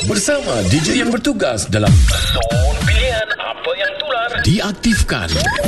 bersama DJ yang bertugas dalam Zon Pilihan Apa Yang Tular diaktifkan.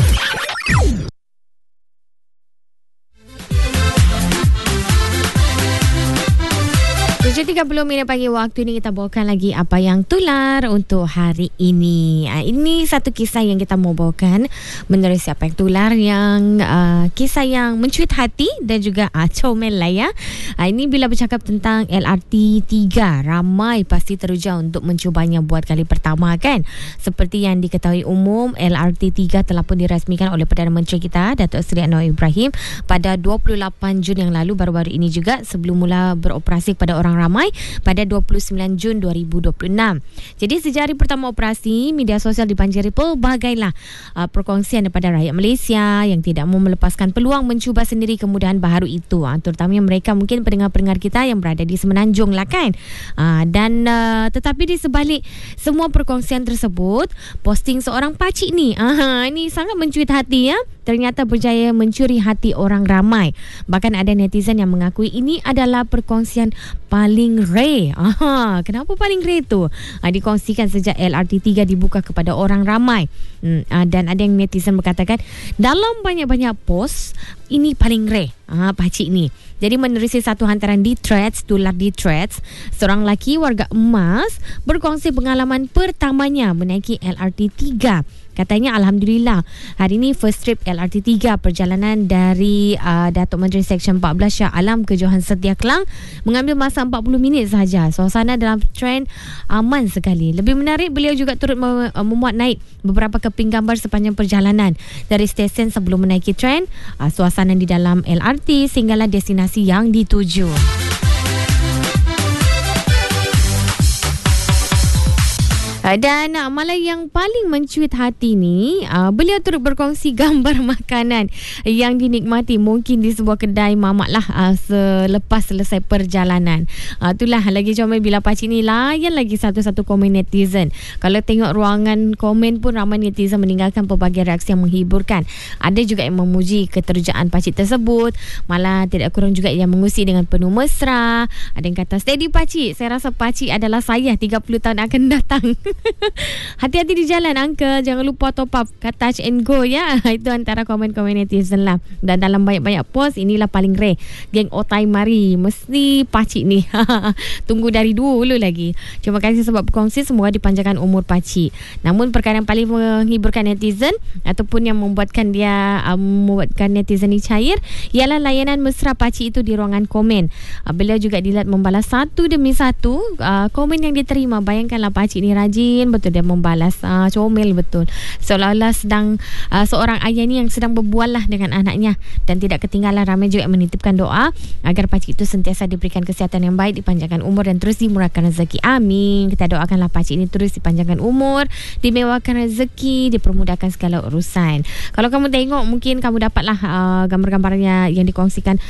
Tujuh 30 minit pagi waktu ni kita bawakan lagi apa yang tular untuk hari ini. Ini satu kisah yang kita mau bawakan menerusi apa yang tular yang kisah yang mencuit hati dan juga comel lah ya. Ini bila bercakap tentang LRT 3, ramai pasti teruja untuk mencubanya buat kali pertama kan. Seperti yang diketahui umum, LRT 3 telah pun dirasmikan oleh Perdana Menteri kita Datuk Seri Anwar Ibrahim pada 28 Jun yang lalu, baru-baru ini juga, sebelum mula beroperasi kepada orang ramai pada 29 Jun 2026. Jadi sejak hari pertama operasi, media sosial dibanjiri pelbagailah perkongsian daripada rakyat Malaysia yang tidak mahu melepaskan peluang mencuba sendiri kemudahan baharu itu. Terutamanya mereka mungkin pendengar-pendengar kita yang berada di Semenanjung lah kan. Tetapi di sebalik semua perkongsian tersebut, posting seorang pakcik ni, ini sangat mencuit hati ya. Ternyata berjaya mencuri hati orang ramai. Bahkan ada netizen yang mengakui ini adalah perkongsian paling rare. Kenapa paling rare tu? Dikongsikan sejak LRT 3 dibuka kepada orang ramai. Dan ada yang netizen berkatakan dalam banyak-banyak post, ini paling rare pakcik ni. Jadi menerusi satu hantaran di threads, tular di threads, seorang lelaki warga Emas berkongsi pengalaman pertamanya menaiki LRT 3. Katanya alhamdulillah hari ini first trip LRT 3 perjalanan dari Datuk Menteri Seksyen 14 Shah Alam ke Johan Setia Kelang mengambil masa 40 minit sahaja. Suasana dalam tren aman sekali. Lebih menarik, beliau juga turut memuat naik beberapa keping gambar sepanjang perjalanan dari stesen sebelum menaiki tren, suasana di dalam LRT sehinggalah destinasi yang dituju. Dan malah yang paling mencuit hati ni, beliau turut berkongsi gambar makanan yang dinikmati mungkin di sebuah kedai mamak lah selepas selesai perjalanan. Itulah lagi comel bila pakcik ni layan lagi satu-satu komen netizen. Kalau tengok ruangan komen pun ramai netizen meninggalkan pelbagai reaksi yang menghiburkan. Ada juga yang memuji keterujaan pakcik tersebut, malah tidak kurang juga yang mengusik dengan penuh mesra. Ada yang kata, steady pakcik, saya rasa pakcik adalah saya 30 tahun akan datang. Hati-hati di jalan uncle, jangan lupa top up kat touch and go ya. Itu antara komen-komen netizen lah. Dan dalam banyak-banyak post, inilah paling rare, geng otai mari, mesti pakcik ni. Tunggu dari dulu lagi. Terima kasih sebab berkongsi, semoga dipanjangkan umur pakcik. Namun perkara yang paling menghiburkan netizen ataupun yang membuatkan netizen ni cair ialah layanan mesra pakcik itu di ruangan komen. Beliau juga dilihat membalas satu demi satu komen yang diterima. Bayangkanlah pakcik ni rajin betul dia membalas, comel betul, seolah-olah sedang seorang ayah ni yang sedang berbual lah dengan anaknya. Dan tidak ketinggalan ramai juga yang menitipkan doa agar pakcik itu sentiasa diberikan kesihatan yang baik, dipanjangkan umur dan terus dimurahkan rezeki. Amin. Kita doakanlah pakcik ini terus dipanjangkan umur, dimewahkan rezeki, dipermudahkan segala urusan. Kalau kamu tengok, mungkin kamu dapatlah gambar-gambarnya yang dikongsikan